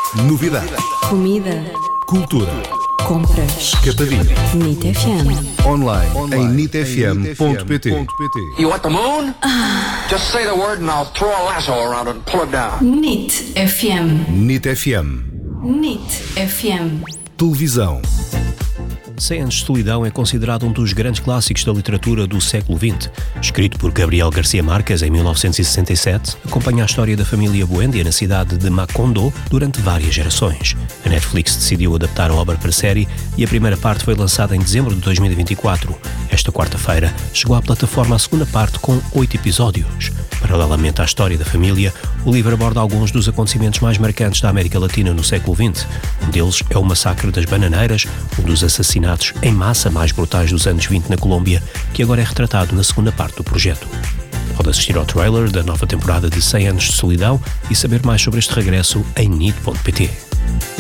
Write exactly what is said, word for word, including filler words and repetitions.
Novidades. Comida. Cultura. Compras. Capadinho. NIT F M. Online, em nit f m ponto p t. You want the moon? Just say the word and I'll throw a lasso around it and pull it down. NIT F M. NIT F M. NIT F M. Televisão. cem anos de solidão é considerado um dos grandes clássicos da literatura do século vinte. Escrito por Gabriel García Márquez em mil novecentos e sessenta e sete, acompanha a história da família Buendia na cidade de Macondo durante várias gerações. A Netflix decidiu adaptar a obra para série e a primeira parte foi lançada em dezembro de dois mil e vinte e quatro. Esta quarta-feira chegou à plataforma a segunda parte com oito episódios. Paralelamente à história da família, o livro aborda alguns dos acontecimentos mais marcantes da América Latina no século vinte. Um deles é o massacre das Bananeiras, um dos assassinatos em massa mais brutais dos anos vinte na Colômbia, que agora é retratado na segunda parte do projeto. Pode assistir ao trailer da nova temporada de cem anos de solidão e saber mais sobre este regresso em nit ponto p t.